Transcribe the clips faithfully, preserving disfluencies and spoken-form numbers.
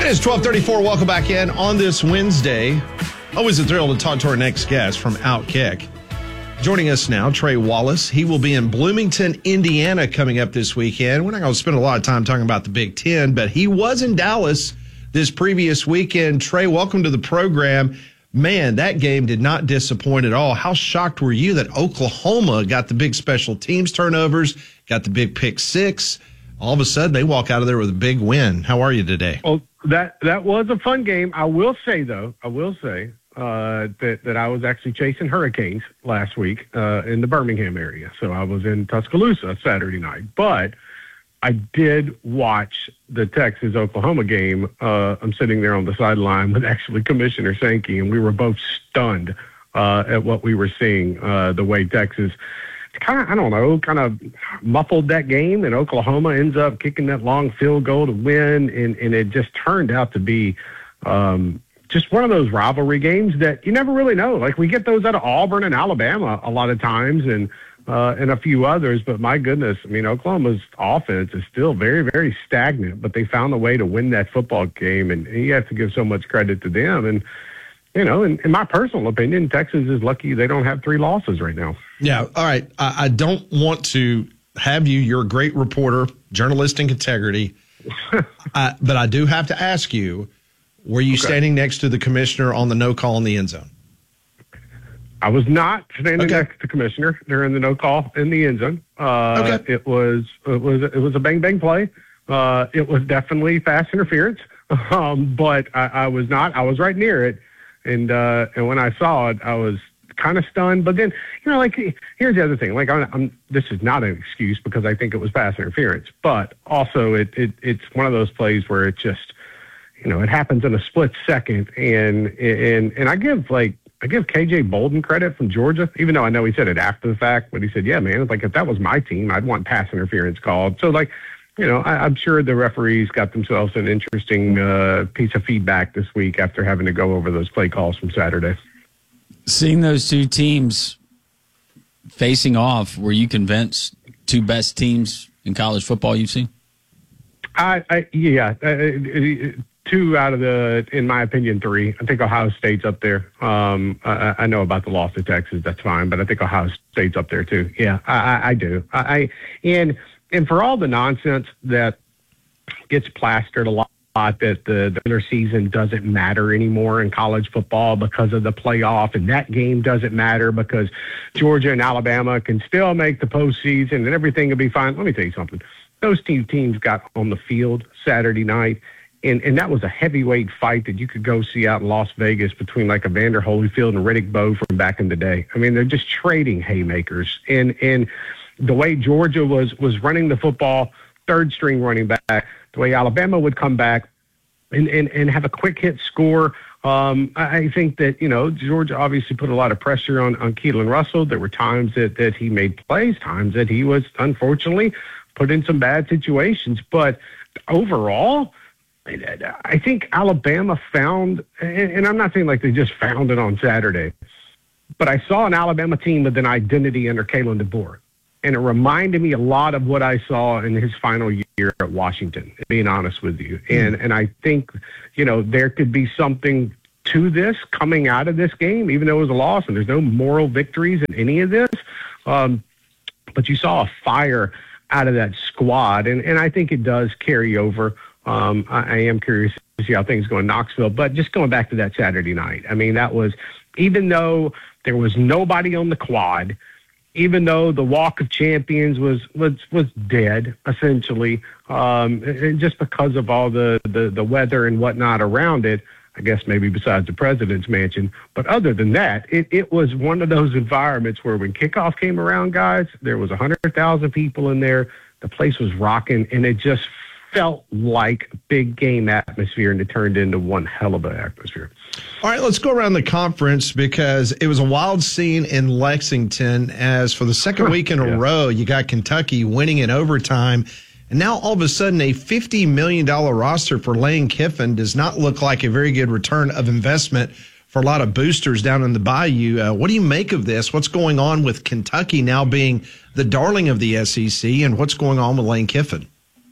It is twelve thirty-four. Welcome back in on this Wednesday. Always a thrill to talk to our next guest from Outkick. Joining us now, Trey Wallace. He will be in Bloomington, Indiana coming up this weekend. We're not going to spend a lot of time talking about the Big Ten, but he was in Dallas this previous weekend. Trey, welcome to the program. Man, that game did not disappoint at all. How shocked were you that Oklahoma got the big special teams turnovers, got the big pick six? All of a sudden, they walk out of there with a big win. How are you today? Well, that that was a fun game. I will say, though, I will say uh, that, that I was actually chasing hurricanes last week uh, in the Birmingham area. So I was in Tuscaloosa Saturday night. But I did watch the Texas-Oklahoma game. Uh, I'm sitting there on the sideline with actually Commissioner Sankey, and we were both stunned uh, at what we were seeing, uh, the way Texas – kind of, I don't know, kind of muffled that game, and Oklahoma ends up kicking that long field goal to win, and, and it just turned out to be um, just one of those rivalry games that you never really know. Like, we get those out of Auburn and Alabama a lot of times, and uh, and a few others, but my goodness, I mean, Oklahoma's offense is still very, very stagnant, but they found a way to win that football game, and, and you have to give so much credit to them. And you know, in, in my personal opinion, Texas is lucky they don't have three losses right now. Yeah, all right. I, I don't want to have you. You're a great reporter, journalistic integrity. uh, but I do have to ask you, were you okay. standing next to the commissioner on the no call in the end zone? I was not standing okay. next to the commissioner during the no call in the end zone. Uh, okay. It was it was it was a bang bang play. Uh, it was definitely fast interference, um, but I, I was not. I was right near it. And uh, and when I saw it, I was kind of stunned. But then, you know, like, here's the other thing. Like, I'm, I'm this is not an excuse because I think it was pass interference. But also, it, it it's one of those plays where it just, you know, it happens in a split second. And and and I give like I give K J Bolden credit from Georgia, even though I know he said it after the fact. But he said, yeah, man, it's like if that was my team, I'd want pass interference called. So like. You know, I, I'm sure the referees got themselves an interesting uh, piece of feedback this week after having to go over those play calls from Saturday. Seeing those two teams facing off, were you convinced two best teams in college football you've seen? I, I yeah, uh, two out of the, in my opinion, three. I think Ohio State's up there. Um, I, I know about the loss to Texas, that's fine, but I think Ohio State's up there too. Yeah, I, I, I do. I, I and. And for all the nonsense that gets plastered a lot, that the, the regular season doesn't matter anymore in college football because of the playoff, and that game doesn't matter because Georgia and Alabama can still make the postseason and everything will be fine. Let me tell you something. Those two teams got on the field Saturday night, and, and that was a heavyweight fight that you could go see out in Las Vegas between like Evander Holyfield and Riddick Bowe from back in the day. I mean, they're just trading haymakers. And, and, the way Georgia was was running the football, third string running back, the way Alabama would come back and, and, and have a quick hit score. Um, I think that, you know, Georgia obviously put a lot of pressure on, on Keelan Russell. There were times that, that he made plays, times that he was, unfortunately, put in some bad situations. But overall, I think Alabama found, and I'm not saying like they just found it on Saturday, but I saw an Alabama team with an identity under Kalen DeBoer. And it reminded me a lot of what I saw in his final year at Washington, being honest with you. And and I think, you know, there could be something to this coming out of this game, even though it was a loss and there's no moral victories in any of this. Um, but you saw a fire out of that squad. And, and I think it does carry over. Um, I, I am curious to see how things go in Knoxville. But just going back to that Saturday night, I mean, that was, even though there was nobody on the quad, even though the Walk of Champions was was, was dead, essentially, um, and just because of all the, the, the weather and whatnot around it, I guess maybe besides the president's mansion. But other than that, it, it was one of those environments where when kickoff came around, guys, there was one hundred thousand people in there. The place was rocking, and it just felt like big game atmosphere, and it turned into one hell of an atmosphere. All right, let's go around the conference because it was a wild scene in Lexington as for the second week in a yeah. row, you got Kentucky winning in overtime. And now all of a sudden a fifty million dollars roster for Lane Kiffin does not look like a very good return of investment for a lot of boosters down in the Bayou. Uh, what do you make of this? What's going on with Kentucky now being the darling of the S E C, and what's going on with Lane Kiffin?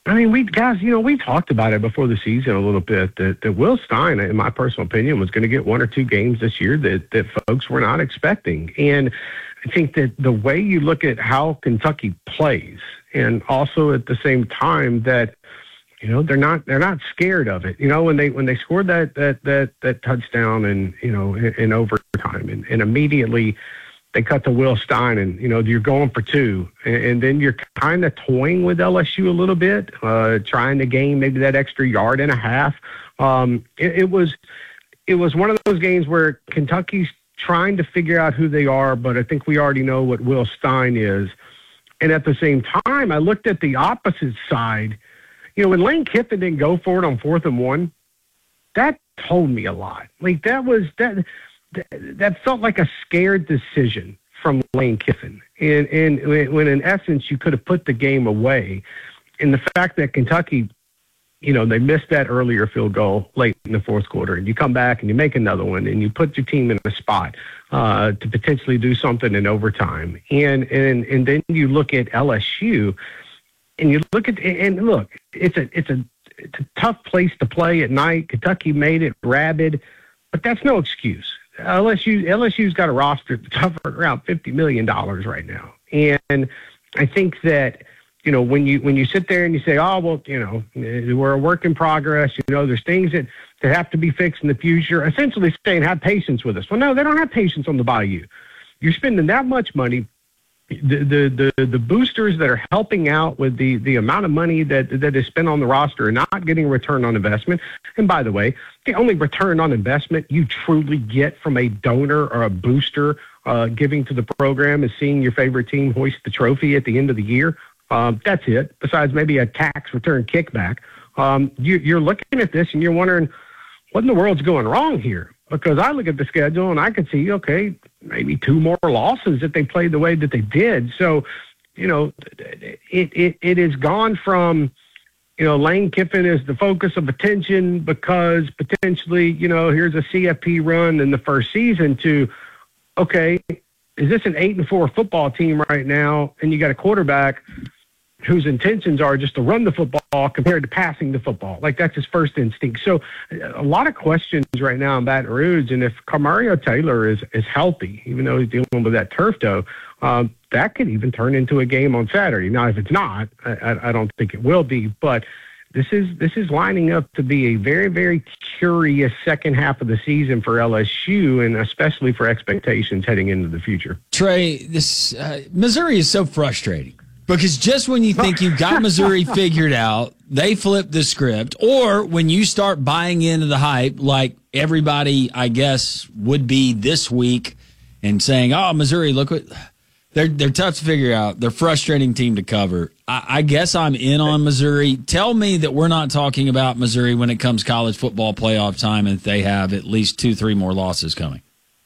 I mean, we guys, you know, we talked about it before the season a little bit that, that Will Stein, in my personal opinion, was going to get one or two games this year that, that folks were not expecting. And I think that the way you look at how Kentucky plays, and also at the same time that, you know, they're not they're not scared of it. You know, when they when they scored that that that that touchdown and, you know, in, in overtime and, and immediately they cut to Will Stein, and, you know, you're going for two. And, and then you're kind of toying with L S U a little bit, uh, trying to gain maybe that extra yard and a half. Um, it, it was it was one of those games where Kentucky's trying to figure out who they are, but I think we already know what Will Stein is. And at the same time, I looked at the opposite side. You know, when Lane Kiffin didn't go for it on fourth and one, that told me a lot. Like, that was that – that felt like a scared decision from Lane Kiffin. And, and when in essence you could have put the game away. And the fact that Kentucky, you know, they missed that earlier field goal late in the fourth quarter, and you come back and you make another one and you put your team in a spot uh, to potentially do something in overtime. And, and, and then you look at L S U and you look at, and look, it's a, it's a, it's a tough place to play at night. Kentucky made it rabid, but that's no excuse. L S U L S U's got a roster that's hovering around fifty million dollars right now. And I think that, you know, when you when you sit there and you say, oh, well, you know, we're a work in progress, you know, there's things that, that have to be fixed in the future, essentially saying have patience with us. Well, no, they don't have patience on the Bayou. You're spending that much money. The, the the the boosters that are helping out with the the amount of money that that is spent on the roster are not getting a return on investment. And by the way, the only return on investment you truly get from a donor or a booster uh, giving to the program is seeing your favorite team hoist the trophy at the end of the year. Um, that's it. Besides maybe a tax return kickback, um, you, you're looking at this and you're wondering what in the world's going wrong here. Because I look at the schedule and I could see, okay, maybe two more losses if they played the way that they did. So, you know, it it it has gone from, you know, Lane Kiffin is the focus of attention because potentially, you know, here's a C F P run in the first season to, okay, is this an eight and four football team right now? And you got a quarterback whose intentions are just to run the football compared to passing the football. Like, that's his first instinct. So a lot of questions right now in Baton Rouge. And if Camario Taylor is, is healthy, even though he's dealing with that turf toe, um, that could even turn into a game on Saturday. Now, if it's not, I, I don't think it will be, but this is, this is lining up to be a very, very curious second half of the season for L S U, and especially for expectations heading into the future. Trey, this uh, Missouri is so frustrating. Because just when you think you've got Missouri figured out, they flip the script. Or when you start buying into the hype, like everybody, I guess, would be this week, and saying, oh, Missouri, look what they're they're tough to figure out. They're a frustrating team to cover. I, I guess I'm in on Missouri. Tell me that we're not talking about Missouri when it comes college football playoff time, and they have at least two, three more losses coming.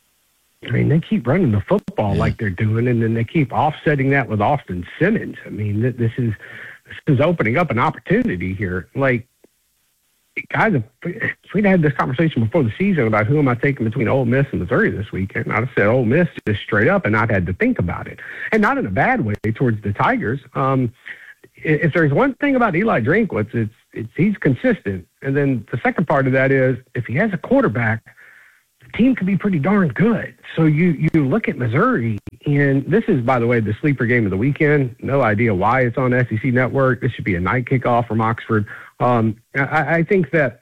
I mean, they keep running the football yeah. like they're doing, and then they keep offsetting that with Austin Simmons. I mean, this is this is opening up an opportunity here. Like, guys, if we'd had this conversation before the season about who am I taking between Ole Miss and Missouri this weekend, I'd have said Ole Miss just straight up and not had to think about it. And not in a bad way towards the Tigers. Um, if there's one thing about Eli Drinkwitz, it's, it's he's consistent. And then the second part of that is if he has a quarterback, team could be pretty darn good. So you, you look at Missouri, and this is, by the way, the sleeper game of the weekend. No idea why it's on S E C Network. This should be a night kickoff from Oxford. Um, I, I think that,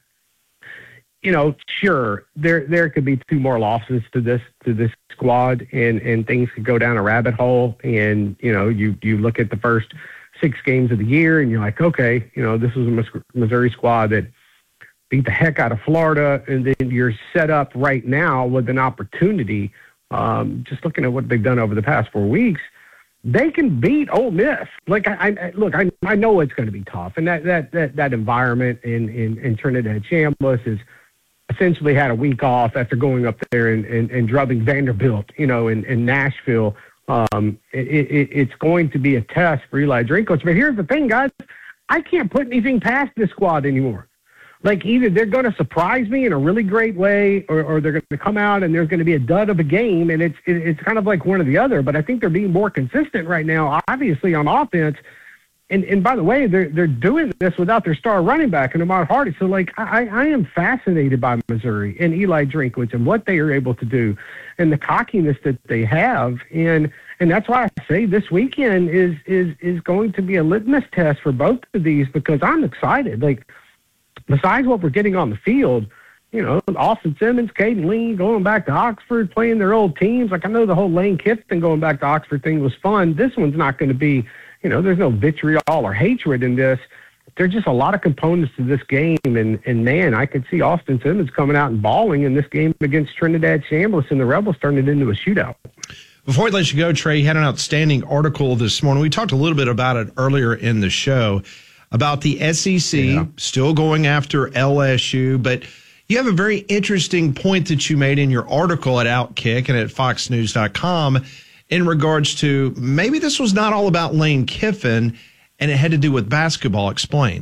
you know, sure, there there could be two more losses to this to this squad, and, and things could go down a rabbit hole. And, you know, you, you look at the first six games of the year, and you're like, okay, you know, this is a Missouri squad that beat the heck out of Florida, and then you're set up right now with an opportunity. Um, just looking at what they've done over the past four weeks, they can beat Ole Miss. Like, I, I look, I, I know it's going to be tough, and that that that, that environment in, in, in Trinidad Chambliss has essentially had a week off after going up there and, and, and drubbing Vanderbilt, you know, in, in Nashville. Um, it, it, it's going to be a test for Eli Drinkwitz. But here's the thing, guys, I can't put anything past this squad anymore. Like, either they're going to surprise me in a really great way, or, or they're going to come out and there's going to be a dud of a game, and it's it, it's kind of like one or the other. But I think they're being more consistent right now, obviously, on offense. And and by the way, they're they're doing this without their star running back and Ahmad Hardy. So like I, I am fascinated by Missouri and Eli Drinkwitz and what they are able to do, and the cockiness that they have. And and that's why I say this weekend is is is going to be a litmus test for both of these, because I'm excited. Like, besides what we're getting on the field, you know, Austin Simmons, Caden Lee going back to Oxford, playing their old teams. Like, I know the whole Lane Kiffin going back to Oxford thing was fun. This one's not going to be. You know, there's no vitriol or hatred in this. There's just a lot of components to this game. And, and man, I could see Austin Simmons coming out and balling in this game against Trinidad Chambliss, and the Rebels turning it into a shootout. Before we let you go, Trey, you had an outstanding article this morning. We talked a little bit about it earlier in the show about the S E C yeah. still going after L S U. But you have a very interesting point that you made in your article at Outkick and at fox news dot com in regards to maybe this was not all about Lane Kiffin and it had to do with basketball. Explain.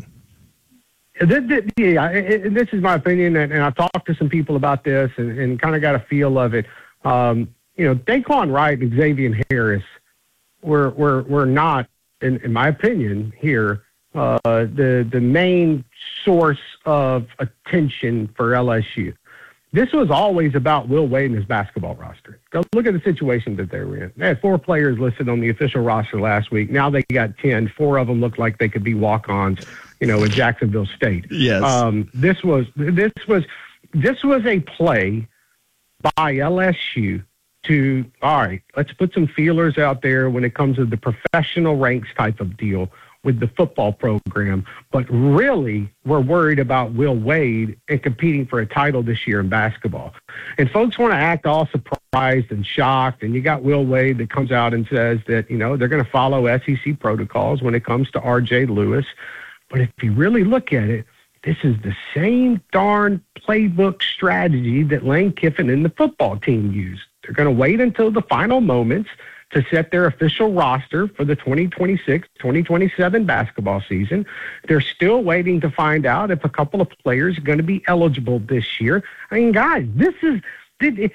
Yeah, this is my opinion, and I've talked to some people about this and, and kind of got a feel of it. Um, you know, Daquan Wright and Xavier Harris were were were not, in, in my opinion, here uh, the the main source of attention for L S U. This was always about Will Wade and his basketball roster. Go look at the situation that they were in. They had four players listed on the official roster last week. Now they got ten. Four of them look like they could be walk-ons, you know, in Jacksonville State. Yes. Um, this was this was this was a play by L S U to, all right, let's put some feelers out there when it comes to the professional ranks type of deal with the football program, but really we're worried about Will Wade and competing for a title this year in basketball. And folks want to act all surprised and shocked, and you got Will Wade that comes out and says that, you know, they're going to follow S E C protocols when it comes to R J Lewis. But if you really look at it, this is the same darn playbook strategy that Lane Kiffin and the football team used. They're going to wait until the final moments to set their official roster for the twenty twenty-six twenty twenty-seven basketball season. They're still waiting to find out if a couple of players are going to be eligible this year. I mean, guys, this is if,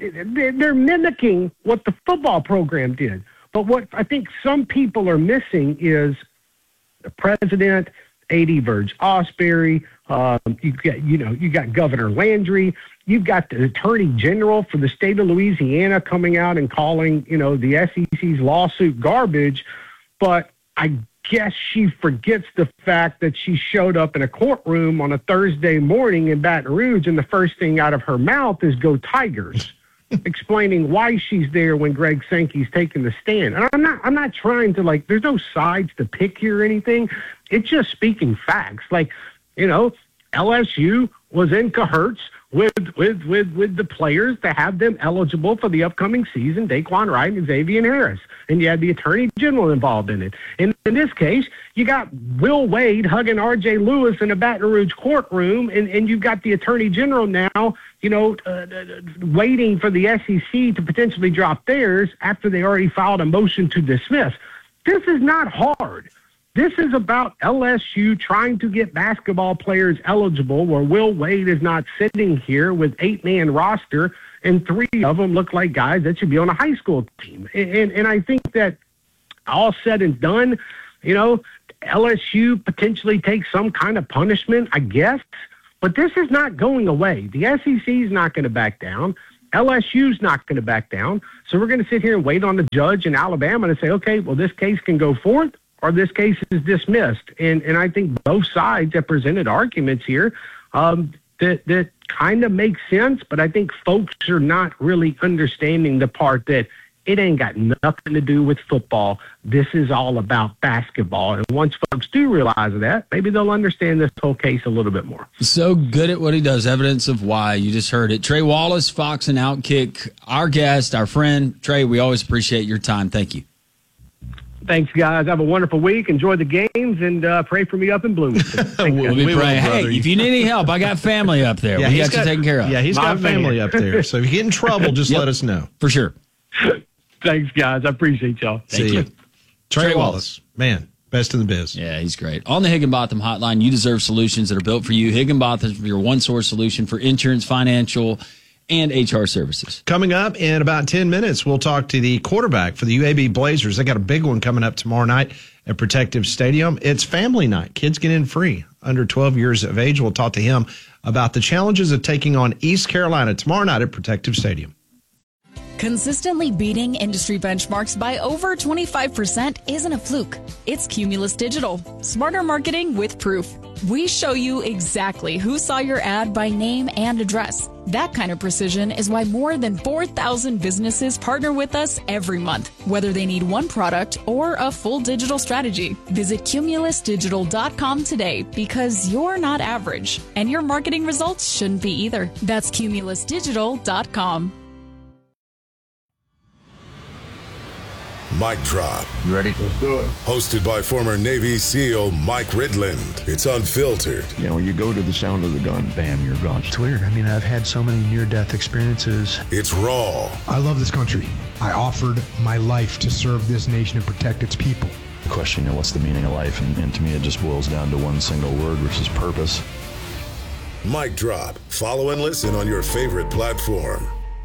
if they're mimicking what the football program did. But what I think some people are missing is the president, A D Verge Osbury. Um, you got, you know, you got Governor Landry. You've got the Attorney General for the state of Louisiana coming out and calling, you know, the S E C's lawsuit garbage. But I guess she forgets the fact that she showed up in a courtroom on a Thursday morning in Baton Rouge, and the first thing out of her mouth is "Go Tigers," explaining why she's there when Greg Sankey's taking the stand. And I'm not, I'm not trying to, like, there's no sides to pick here or anything. It's just speaking facts. Like, you know, L S U was in cahoots with with with with the players to have them eligible for the upcoming season, Daquan Wright and Xavier Harris. And you had the Attorney General involved in it. And in this case, you got Will Wade hugging R J Lewis in a Baton Rouge courtroom, and, and you've got the Attorney General now, you know, uh, waiting for the S E C to potentially drop theirs after they already filed a motion to dismiss. This is not hard. This is about L S U trying to get basketball players eligible, where Will Wade is not sitting here with eight-man roster, and three of them look like guys that should be on a high school team. And, and, and I think that all said and done, you know, L S U potentially takes some kind of punishment, I guess, but this is not going away. The S E C is not going to back down. L S U's not going to back down. So we're going to sit here and wait on the judge in Alabama to say, okay, well, this case can go forth, or this case is dismissed. And and I think both sides have presented arguments here um, that, that kind of make sense, but I think folks are not really understanding the part that it ain't got nothing to do with football. This is all about basketball. And once folks do realize that, maybe they'll understand this whole case a little bit more. So good at what he does. Evidence of why. You just heard it. Trey Wallace, Fox and Outkick, our guest, our friend. Trey, we always appreciate your time. Thank you. Thanks, guys. Have a wonderful week. Enjoy the games, and uh, pray for me up in Bloomington. We'll be praying. Hey, if you need any help, I got family up there. Yeah, we got, got you taken care of. Yeah, he's My got family man. up there. So if you get in trouble, just Yep. let us know. For sure. Thanks, guys. I appreciate y'all. Thank See you. you. Trey, Trey Wallace. Man, best in the biz. Yeah, he's great. On the Higginbotham Hotline, you deserve solutions that are built for you. Higginbotham is your one-source solution for insurance, financial, and H R services. Coming up in about ten minutes, we'll talk to the quarterback for the U A B Blazers. They got a big one coming up tomorrow night at Protective Stadium. It's family night. Kids get in free under twelve years of age. We'll talk to him about the challenges of taking on East Carolina tomorrow night at Protective Stadium. Consistently beating industry benchmarks by over twenty-five percent isn't a fluke. It's Cumulus Digital. Smarter marketing with proof. We show you exactly who saw your ad by name and address. That kind of precision is why more than four thousand businesses partner with us every month, whether they need one product or a full digital strategy. Visit cumulus digital dot com today because you're not average, and your marketing results shouldn't be either. That's cumulus digital dot com. Mic Drop. You ready? Let's do it. Hosted by former Navy SEAL Mike Ridland. It's unfiltered. You know, you go to the sound of the gun, bam, you're gone. It's weird. I mean, I've had so many near-death experiences. It's raw. I love this country. I offered my life to serve this nation and protect its people. The question, you know, what's the meaning of life? And, and to me, it just boils down to one single word, which is purpose. Mic Drop. Follow and listen on your favorite platform.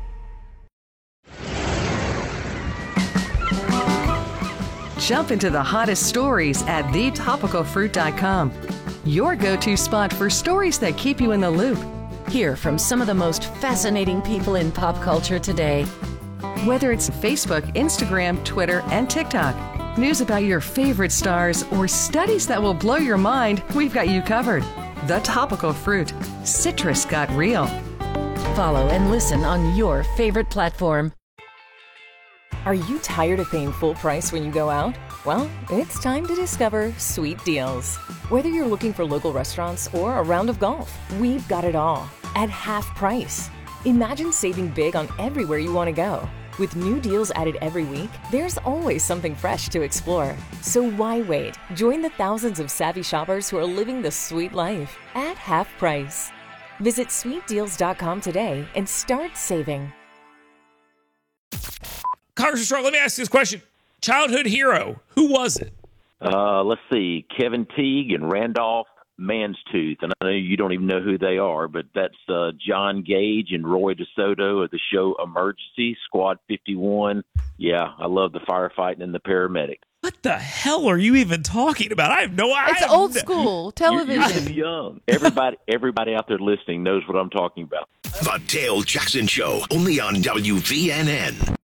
Jump into the hottest stories at the topical fruit dot com. Your go-to spot for stories that keep you in the loop. Hear from some of the most fascinating people in pop culture today. Whether it's Facebook, Instagram, Twitter, and TikTok, news about your favorite stars, or studies that will blow your mind, we've got you covered. The Topical Fruit. Citrus got real. Follow and listen on your favorite platform. Are you tired of paying full price when you go out? Well, it's time to discover Sweet Deals. Whether you're looking for local restaurants or a round of golf, we've got it all at half price. Imagine saving big on everywhere you want to go. With new deals added every week, there's always something fresh to explore. So why wait? Join the thousands of savvy shoppers who are living the sweet life at half price. Visit sweet deals dot com today and start saving. Congressman Strong, let me ask you this question. Childhood hero, who was it? Uh, let's see, Kevin Teague and Randolph Manstooth. And I know you don't even know who they are, but that's uh, John Gage and Roy DeSoto of the show Emergency, Squad fifty-one. Yeah, I love the firefighting and the paramedic. What the hell are you even talking about? I have no idea. It's old school television. You're, you're young. Everybody, everybody out there listening knows what I'm talking about. The Dale Jackson Show, only on W V N N.